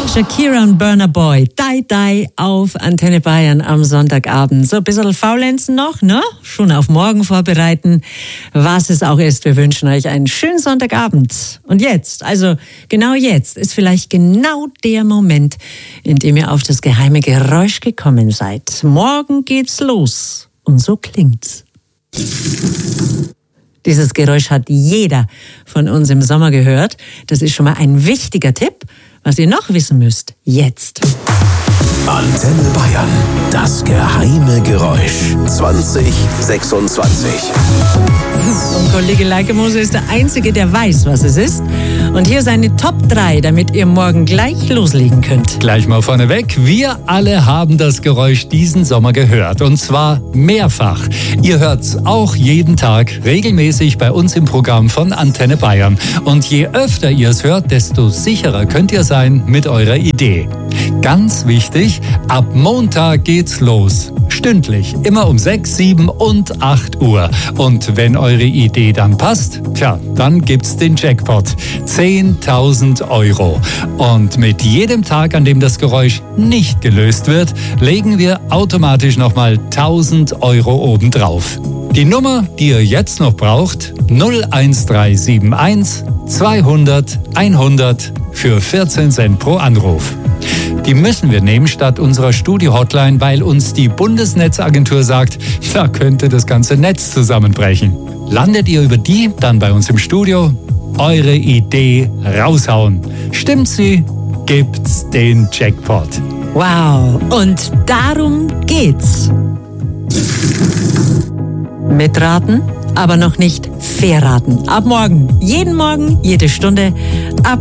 Shakira und Burna Boy, Die Die auf Antenne Bayern am Sonntagabend. So ein bisschen faulenzen noch, ne? Schon auf morgen vorbereiten, was es auch ist. Wir wünschen euch einen schönen Sonntagabend. Und jetzt, also genau jetzt, ist vielleicht genau der Moment, in dem ihr auf das geheime Geräusch gekommen seid. Morgen geht's los. Und so klingt's. Dieses Geräusch hat jeder von uns im Sommer gehört. Das ist schon mal ein wichtiger Tipp. Was ihr noch wissen müsst, jetzt. Antenne Bayern, das geheime Geräusch 2026. Und Kollege Leikemose ist der Einzige, der weiß, was es ist. Und hier seine Top 3, damit ihr morgen gleich loslegen könnt. Gleich mal vorneweg, wir alle haben das Geräusch diesen Sommer gehört. Und zwar mehrfach. Ihr hört's auch jeden Tag regelmäßig bei uns im Programm von Antenne Bayern. Und je öfter ihr es hört, desto sicherer könnt ihr sein mit eurer Idee. Ganz wichtig, ab Montag geht's los. Stündlich, immer um 6, 7 und 8 Uhr. Und wenn eure Idee dann passt, dann gibt's den Jackpot. 10.000 Euro. Und mit jedem Tag, an dem das Geräusch nicht gelöst wird, legen wir automatisch nochmal 1.000 Euro obendrauf. Die Nummer, die ihr jetzt noch braucht, 01371 200 100 für 14 Cent pro Anruf. Die müssen wir nehmen statt unserer Studio-Hotline, weil uns die Bundesnetzagentur sagt, da könnte das ganze Netz zusammenbrechen. Landet ihr über die dann bei uns im Studio, eure Idee raushauen. Stimmt sie, gibt's den Jackpot. Wow, und darum geht's. Mitraten, aber noch nicht verraten. Ab morgen, jeden Morgen, jede Stunde, ab